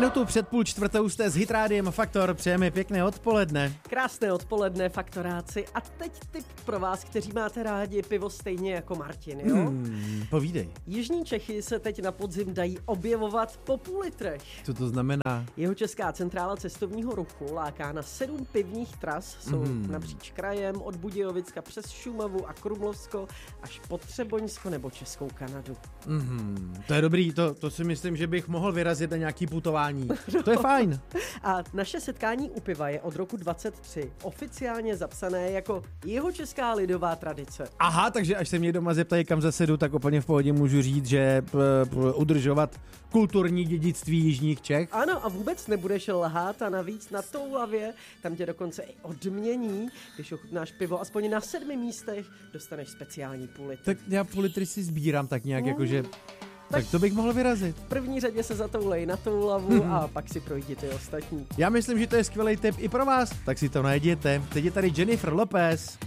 minutu před 3:30 jste s Hitrádiem Faktor. Přejeme pěkné odpoledne. Krásné odpoledne, faktoráci. A teď tip pro vás, kteří máte rádi pivo stejně jako Martin, jo? Povídej. Jižní Čechy se teď na podzim dají objevovat po půl litrech. Co to znamená? Jihočeská centrála cestovního ruchu láká na 7 pivních tras. Jsou napříč krajem od Budějovicka přes Šumavu a Krumlovsko až po Třeboňsko nebo Českou Kanadu. To je dobrý, to si myslím, že bych mohl vyrazit na nějaký putování. To je fajn. A naše setkání u piva je od roku 23 oficiálně zapsané jako jihočeská lidová tradice. Aha, takže až se mě doma zeptají, kam zase jdu, tak úplně v pohodě můžu říct, že udržovat kulturní dědictví jižních Čech. Ano, a vůbec nebudeš lhát a navíc na Toulavě, tam tě dokonce i odmění, když ochutnáš pivo aspoň na 7 místech, dostaneš speciální půl litr. Tak já půl litry si sbírám tak nějak, jakože... Tak to bych mohl vyrazit. V první řadě se zatoulej na Toulavu a pak si projdi ty ostatní. Já myslím, že to je skvělý tip i pro vás, tak si to najděte. Teď je tady Jennifer Lopez.